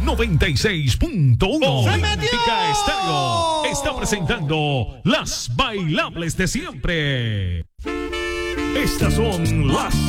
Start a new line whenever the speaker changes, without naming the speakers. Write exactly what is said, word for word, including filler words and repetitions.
noventa y seis punto uno.
¡Se metió!
Olímpica Estéreo está presentando las bailables de siempre. Estas son las